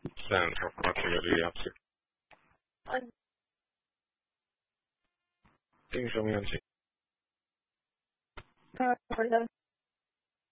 Sandra, what are you really up to? Things from your